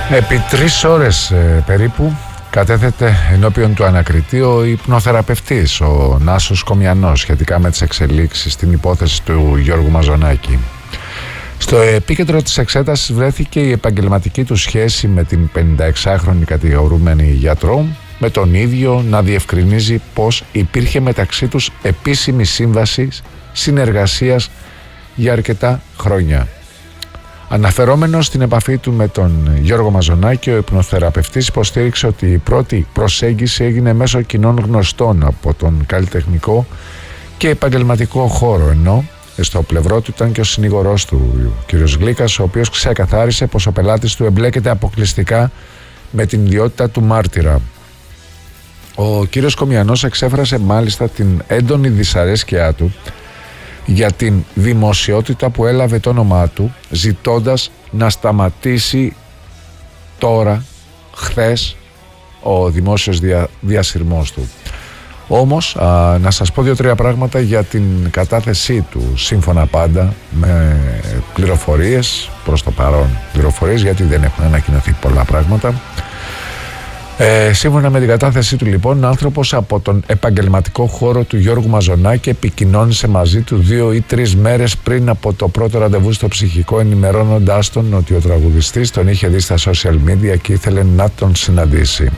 Επί 3 ώρες περίπου κατέθεται ενώπιον του ανακριτή ο υπνοθεραπευτής, ο Νάσος Κομιανός, σχετικά με τις εξελίξεις στην υπόθεση του Γιώργου Μαζονάκη. Στο επίκεντρο της εξέτασης βρέθηκε η επαγγελματική του σχέση με την 56χρονη κατηγορούμενη γιατρό, με τον ίδιο να διευκρινίζει πως υπήρχε μεταξύ τους επίσημη σύμβαση συνεργασίας για αρκετά χρόνια. Αναφερόμενος στην επαφή του με τον Γιώργο Μαζονάκη, ο υπνοθεραπευτής υποστήριξε ότι η πρώτη προσέγγιση έγινε μέσω κοινών γνωστών από τον καλλιτεχνικό και επαγγελματικό χώρο, ενώ στο πλευρό του ήταν και ο συνήγορός του, ο κ. Γλίκας, ο οποίος ξεκαθάρισε πως ο πελάτης του εμπλέκεται αποκλειστικά με την ιδιότητα του μάρτυρα. Ο κ. Κομιανός εξέφρασε μάλιστα την έντονη δυσαρέσκειά του για την δημοσιότητα που έλαβε το όνομά του, ζητώντας να σταματήσει τώρα, χθες, ο δημόσιος διασυρμός του. Όμως, να σας πω 2-3 πράγματα για την κατάθεσή του, σύμφωνα πάντα με πληροφορίες, προς το παρόν πληροφορίες, γιατί δεν έχουν ανακοινωθεί πολλά πράγματα. Σύμφωνα με την κατάθεσή του, λοιπόν, άνθρωπος από τον επαγγελματικό χώρο του Γιώργου Μαζονάκη επικοινώνησε μαζί του 2 ή 3 μέρες πριν από το πρώτο ραντεβού στο ψυχικό, ενημερώνοντάς τον ότι ο τραγουδιστής τον είχε δει στα social media και ήθελε να τον συναντήσει.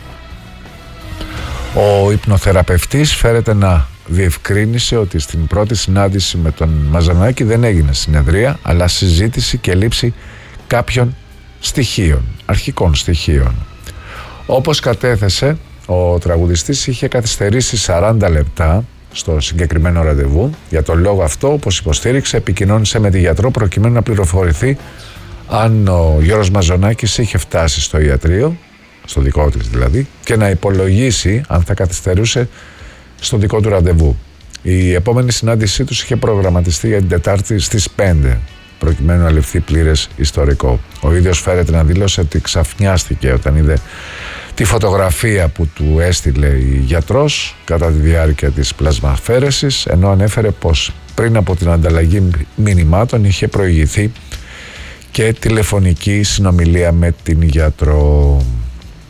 Ο υπνοθεραπευτής φέρεται να διευκρίνησε ότι στην πρώτη συνάντηση με τον Μαζονάκη δεν έγινε συνεδρία, αλλά συζήτηση και λήψη κάποιων στοιχείων, αρχικών στοιχείων. Όπως κατέθεσε, ο τραγουδιστής είχε καθυστερήσει 40 λεπτά στο συγκεκριμένο ραντεβού. Για τον λόγο αυτό, όπως υποστήριξε, επικοινώνησε με τη γιατρό προκειμένου να πληροφορηθεί αν ο Γιώργος Μαζονάκης είχε φτάσει στο ιατρείο, στο δικό της δηλαδή, και να υπολογίσει αν θα καθυστερούσε στο δικό του ραντεβού. Η επόμενη συνάντησή τους είχε προγραμματιστεί για την Τετάρτη στις 5, προκειμένου να ληφθεί πλήρες ιστορικό. Ο ίδιος φέρεται να δήλωσε ότι ξαφνιάστηκε όταν είδε τη φωτογραφία που του έστειλε η γιατρός κατά τη διάρκεια της πλασμαφαίρεσης, ενώ ανέφερε πως πριν από την ανταλλαγή μηνυμάτων είχε προηγηθεί και τηλεφωνική συνομιλία με την γιατρό.